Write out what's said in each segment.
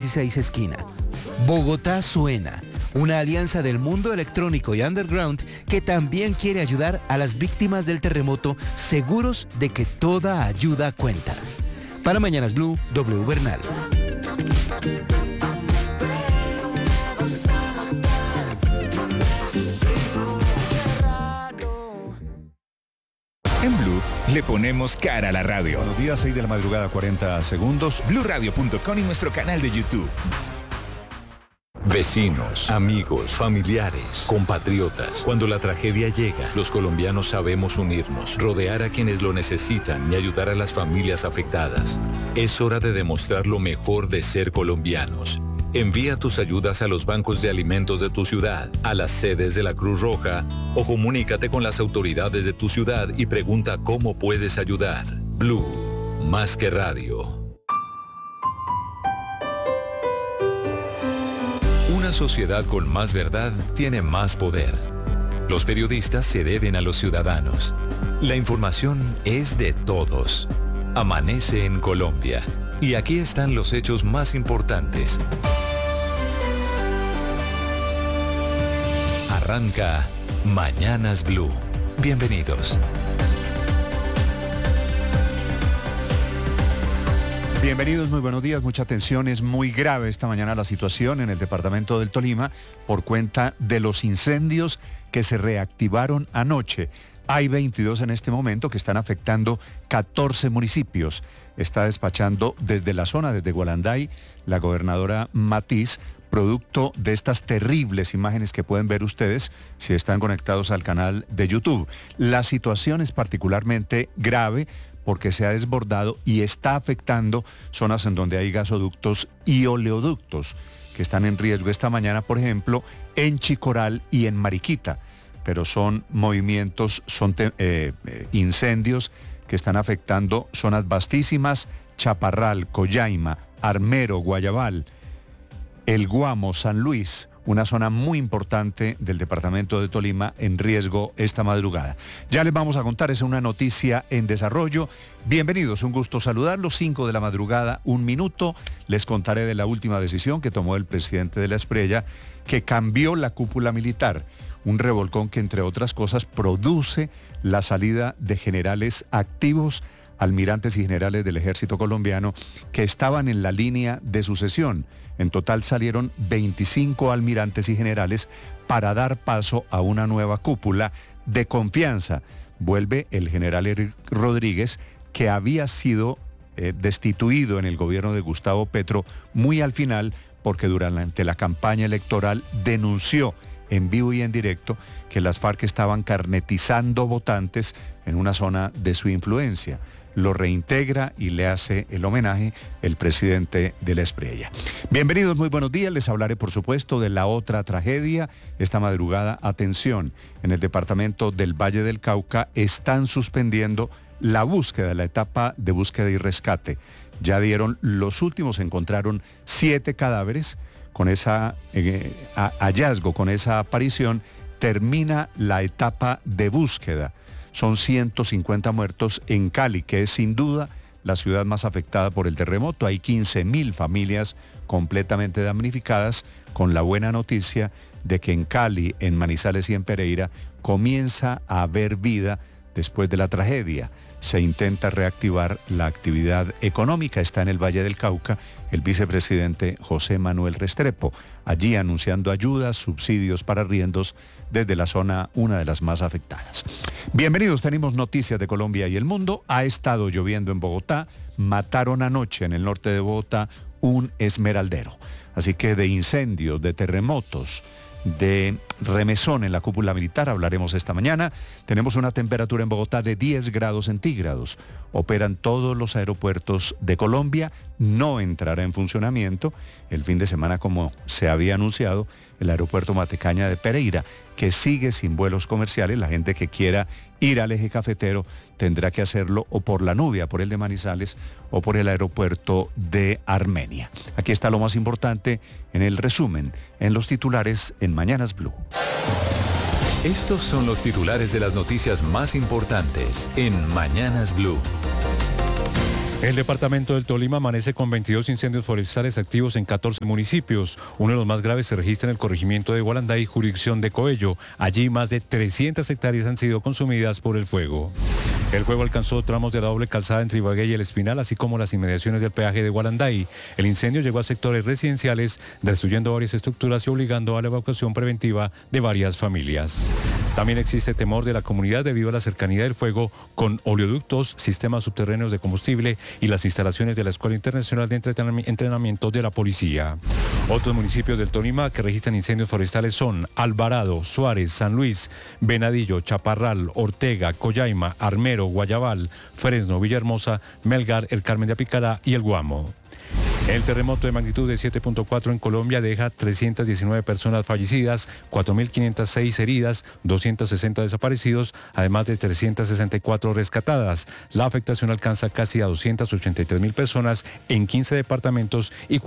16 esquina. Bogotá Suena, una alianza del mundo electrónico y underground que también quiere ayudar a las víctimas del terremoto, seguros de que toda ayuda cuenta. Para Mañanas Blue, W Bernal. En Blue le ponemos cara a la radio. Buenos días, 6 de la madrugada, 40 segundos. BlueRadio.com y nuestro canal de YouTube. Vecinos, amigos, familiares, compatriotas. Cuando la tragedia llega, los colombianos sabemos unirnos, rodear a quienes lo necesitan y ayudar a las familias afectadas. Es hora de demostrar lo mejor de ser colombianos. Envía tus ayudas a los bancos de alimentos de tu ciudad, a las sedes de la Cruz Roja o comunícate con las autoridades de tu ciudad y pregunta cómo puedes ayudar. Blue, más que radio. Una sociedad con más verdad tiene más poder. Los periodistas se deben a los ciudadanos. La información es de todos. Amanece en Colombia. Y aquí están los hechos más importantes. Arranca Mañanas Blue. Bienvenidos. Bienvenidos, muy buenos días, mucha atención. Es muy grave esta mañana la situación en el departamento del Tolima por cuenta de los incendios que se reactivaron anoche. Hay 22 en este momento que están afectando 14 municipios. Está despachando desde la zona, desde Gualanday, la gobernadora Matiz, producto de estas terribles imágenes que pueden ver ustedes si están conectados al canal de YouTube. La situación es particularmente grave porque se ha desbordado y está afectando zonas en donde hay gasoductos y oleoductos que están en riesgo esta mañana, por ejemplo, en Chicoral y en Mariquita. Pero son movimientos, son incendios que están afectando zonas vastísimas: Chaparral, Collaima, Armero, Guayabal, El Guamo, San Luis, una zona muy importante del departamento de Tolima en riesgo esta madrugada. Ya les vamos a contar, es una noticia en desarrollo. Bienvenidos, un gusto saludarlos, 5 de la madrugada, 1 minuto. Les contaré de la última decisión que tomó el presidente de la Espriella, que cambió la cúpula militar. Un revolcón que, entre otras cosas, produce la salida de generales activos, almirantes y generales del ejército colombiano que estaban en la línea de sucesión. En total salieron 25 almirantes y generales para dar paso a una nueva cúpula de confianza. Vuelve el general Eric Rodríguez, que había sido destituido en el gobierno de Gustavo Petro muy al final, porque durante la campaña electoral denunció en vivo y en directo que las FARC estaban carnetizando votantes en una zona de su influencia. Lo reintegra y le hace el homenaje el presidente de la Espriella. Bienvenidos, muy buenos días. Les hablaré, por supuesto, de la otra tragedia. Esta madrugada, atención, en el departamento del Valle del Cauca están suspendiendo la búsqueda, la etapa de búsqueda y rescate. Ya dieron los últimos, encontraron 7 cadáveres. Con ese hallazgo, con esa aparición, termina la etapa de búsqueda. Son 150 muertos en Cali, que es sin duda la ciudad más afectada por el terremoto. Hay 15.000 familias completamente damnificadas, con la buena noticia de que en Cali, en Manizales y en Pereira comienza a haber vida después de la tragedia. Se intenta reactivar la actividad económica. Está en el Valle del Cauca el vicepresidente José Manuel Restrepo, allí anunciando ayudas, subsidios para arriendos desde la zona, una de las más afectadas. Bienvenidos, tenemos noticias de Colombia y el mundo. Ha estado lloviendo en Bogotá, mataron anoche en el norte de Bogotá un esmeraldero. Así que de incendios, de terremotos, de remesón en la cúpula militar hablaremos esta mañana. Tenemos una temperatura en Bogotá de 10 grados centígrados. Operan todos los aeropuertos de Colombia. No entrará en funcionamiento el fin de semana, como se había anunciado, el aeropuerto Matecaña de Pereira, que sigue sin vuelos comerciales. La gente que quiera ir al eje cafetero tendrá que hacerlo o por La Nubia, por el de Manizales, o por el aeropuerto de Armenia. Aquí está lo más importante en el resumen, en los titulares en Mañanas Blue. Estos son los titulares de las noticias más importantes en Mañanas Blue. El departamento del Tolima amanece con 22 incendios forestales activos en 14 municipios. Uno de los más graves se registra en el corregimiento de Gualanday, jurisdicción de Coello. Allí más de 300 hectáreas han sido consumidas por el fuego. El fuego alcanzó tramos de la doble calzada entre Ibagué y El Espinal, así como las inmediaciones del peaje de Gualanday. El incendio llegó a sectores residenciales, destruyendo varias estructuras y obligando a la evacuación preventiva de varias familias. También existe temor de la comunidad debido a la cercanía del fuego con oleoductos, sistemas subterráneos de combustible y las instalaciones de la Escuela Internacional de Entrenamiento de la Policía. Otros municipios del Tolima que registran incendios forestales son Alvarado, Suárez, San Luis, Venadillo, Chaparral, Ortega, Collaima, Armero, Guayabal, Fresno, Villahermosa, Melgar, El Carmen de Apicará y El Guamo. El terremoto de magnitud de 7.4 en Colombia deja 319 personas fallecidas, 4.506 heridas, 260 desaparecidos, además de 364 rescatadas. La afectación alcanza casi a 283.000 personas en 15 departamentos y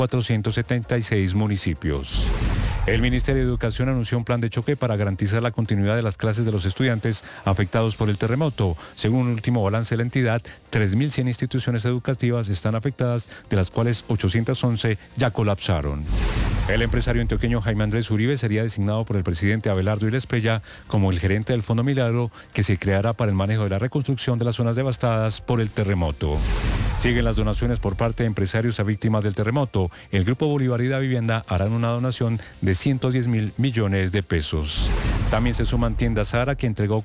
476 municipios. El Ministerio de Educación anunció un plan de choque para garantizar la continuidad de las clases de los estudiantes afectados por el terremoto. Según un último balance de la entidad, 3.100 instituciones educativas están afectadas, de las cuales 811 ya colapsaron. El empresario antioqueño Jaime Andrés Uribe sería designado por el presidente Abelardo Iles Prella como el gerente del Fondo Milagro, que se creará para el manejo de la reconstrucción de las zonas devastadas por el terremoto. Siguen las donaciones por parte de empresarios a víctimas del terremoto. El Grupo Bolívar y Da Vivienda harán una donación de 110.000 millones de pesos. También se suman Tienda Sara, que entregó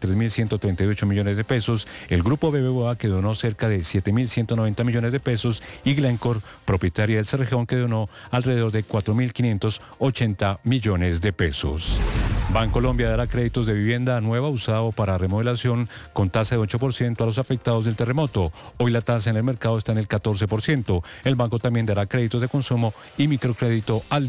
43.138 millones de pesos, el Grupo BBVA, que donó cerca de 7.190 millones de pesos, y Glencore, propietaria del Cerrejón, que donó alrededor de 4.580 millones de pesos. Bancolombia dará créditos de vivienda nueva usado para remodelación con tasa de 8% a los afectados del terremoto. Hoy la tasa en el mercado está en el 14%. El banco también dará créditos de consumo y microcrédito al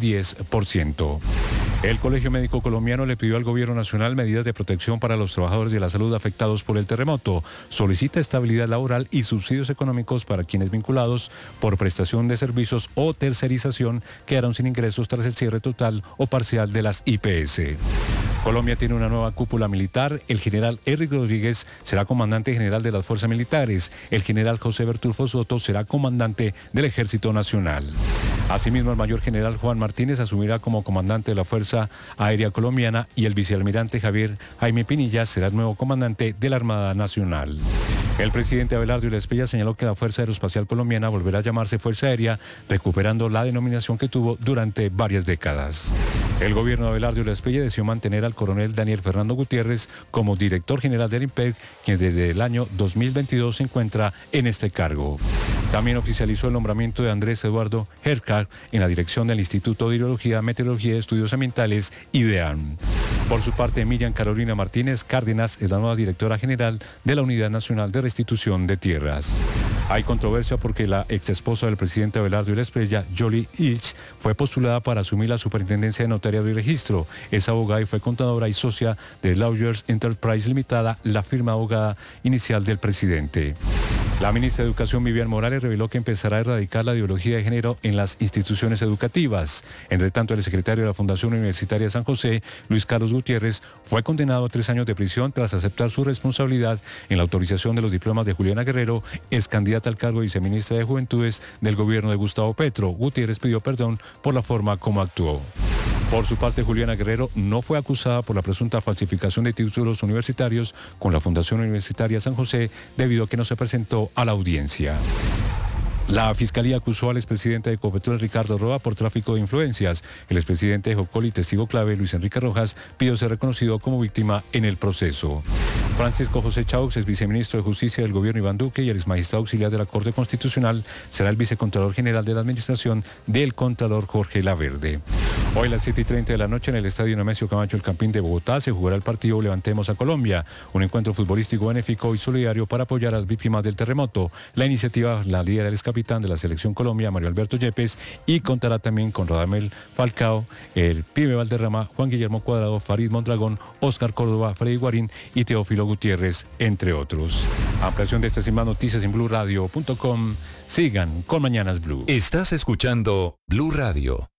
10%. El Colegio Médico Colombiano le pidió al Gobierno Nacional medidas de protección para los trabajadores de la salud afectados por el terremoto. Solicita estabilidad laboral y subsidios económicos para quienes vinculados por prestación de servicios o tercerización quedaron sin ingresos tras el cierre total o parcial de las IPS. Colombia tiene una nueva cúpula militar. El general Eric Rodríguez será comandante general de las fuerzas militares. El general José Bertulfo Soto será comandante del Ejército Nacional. Asimismo, el mayor general Juan Martínez asumirá como comandante de la Fuerza Aérea Colombiana y el vicealmirante Jaime Pinilla será el nuevo comandante de la Armada Nacional. El presidente Abelardo Iles Prella señaló que la Fuerza Aeroespacial Colombiana volverá a llamarse Fuerza Aérea, recuperando la denominación que tuvo durante varias décadas. El gobierno de Abelardo Iles Prella decidió mantener al coronel Daniel Fernando Gutiérrez como director general del IMPEC, quien desde el año 2022 se encuentra en este cargo. También oficializó el nombramiento de Andrés Eduardo Hercar en la dirección del Instituto de Hidrología, Meteorología y Estudios Ambientales, IDEAM. Por su parte, Miriam Carolina Martínez Cárdenas es la nueva directora general de la Unidad Nacional de Restitución de Tierras. Hay controversia porque la exesposa del presidente Abelardo Iles Prella, Jolie Ilch, fue postulada para asumir la superintendencia de notariado y registro. Es abogada y fue contadora y socia de Lawyers Enterprise Limitada, la firma abogada inicial del presidente. La ministra de Educación, Vivian Morales, reveló que empezará a erradicar la ideología de género en las instituciones educativas. Entre tanto, el secretario de la Fundación Universitaria San José, Luis Carlos Gutiérrez, fue condenado a 3 años de prisión tras aceptar su responsabilidad en la autorización de los diplomas de Juliana Guerrero, ex candidata al cargo de viceministra de Juventudes del gobierno de Gustavo Petro. Gutiérrez pidió perdón por la forma como actuó. Por su parte, Juliana Guerrero no fue acusada por la presunta falsificación de títulos universitarios con la Fundación Universitaria San José debido a que no se presentó a la audiencia. La Fiscalía acusó al expresidente de Ecopetrol, Ricardo Roa, por tráfico de influencias. El expresidente de Jocol y testigo clave, Luis Enrique Rojas, pidió ser reconocido como víctima en el proceso. Francisco José Chaux, ex viceministro de Justicia del gobierno Iván Duque y el exmagistrado auxiliar de la Corte Constitucional, será el vicecontralor general de la administración del contralor Jorge Laverde. Hoy a las 7:30 de la noche en el Estadio Nemesio Camacho El Campín de Bogotá se jugará el partido Levantemos a Colombia, un encuentro futbolístico benéfico y solidario para apoyar a las víctimas del terremoto. La iniciativa la lidera el capitán de la Selección Colombia, Mario Alberto Yepes, y contará también con Radamel Falcao, el Pibe Valderrama, Juan Guillermo Cuadrado, Farid Mondragón, Oscar Córdoba, Freddy Guarín y Teófilo Gutiérrez, entre otros. Ampliación de estas y más noticias en BluRadio.com. Sigan con Mañanas Blue. Estás escuchando Blue Radio.